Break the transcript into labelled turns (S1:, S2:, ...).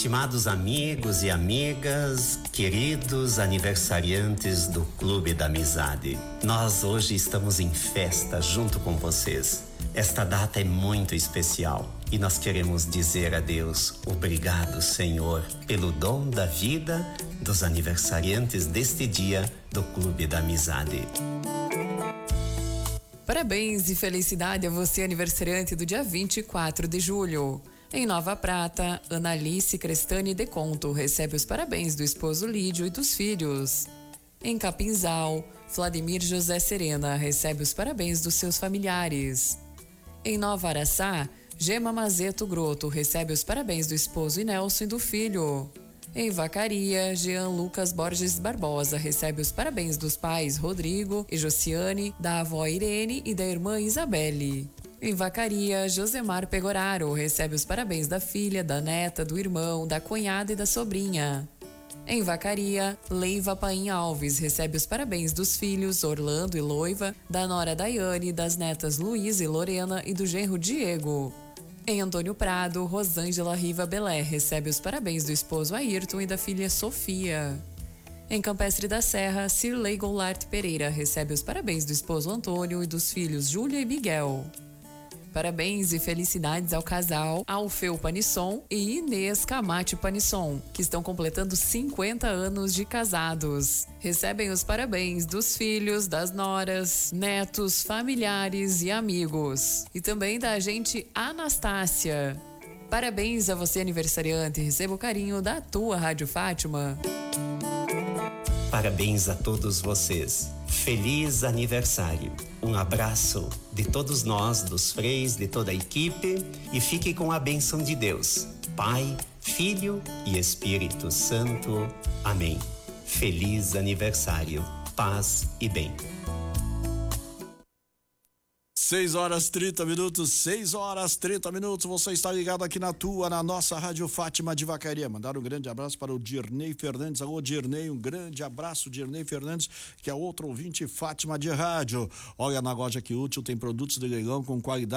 S1: Estimados amigos e amigas, queridos aniversariantes do Clube da Amizade, nós hoje estamos em festa junto com vocês. Esta data é muito especial e nós queremos dizer a Deus obrigado, Senhor, pelo dom da vida dos aniversariantes deste dia do Clube da Amizade.
S2: Parabéns e felicidade a você, aniversariante do dia 24 de julho. Em Nova Prata, Analice Crestani de Conto recebe os parabéns do esposo Lídio e dos filhos. Em Capinzal, Vladimir José Serena recebe os parabéns dos seus familiares. Em Nova Araçá, Gema Mazeto Groto recebe os parabéns do esposo Inelson e do filho. Em Vacaria, Jean Lucas Borges Barbosa recebe os parabéns dos pais Rodrigo e Josiane, da avó Irene e da irmã Isabelle. Em Vacaria, Josemar Pegoraro recebe os parabéns da filha, da neta, do irmão, da cunhada e da sobrinha. Em Vacaria, Leiva Paim Alves recebe os parabéns dos filhos Orlando e Loiva, da nora Daiane, das netas Luísa e Lorena e do genro Diego. Em Antônio Prado, Rosângela Riva Belé recebe os parabéns do esposo Ayrton e da filha Sofia. Em Campestre da Serra, Cirlei Goulart Pereira recebe os parabéns do esposo Antônio e dos filhos Júlia e Miguel. Parabéns e felicidades ao casal Alfeu Panisson e Inês Camate Panisson, que estão completando 50 anos de casados. Recebem os parabéns dos filhos, das noras, netos, familiares e amigos. E também da agente Anastácia. Parabéns a você, aniversariante. Receba o carinho da tua Rádio Fátima.
S1: Parabéns a todos vocês. Feliz aniversário. Um abraço de todos nós, dos freis, de toda a equipe, e fique com a bênção de Deus, Pai, Filho e Espírito Santo. Amém. Feliz aniversário. Paz e bem.
S3: 6h30, 6h30. Você está ligado aqui na nossa Rádio Fátima de Vacaria. Mandar um grande abraço para o Dirnei Fernandes. Alô, Dirnei, um grande abraço, Dirnei Fernandes, que é outro ouvinte Fátima de rádio. Olha, na loja Que Útil tem produtos de leilão com qualidade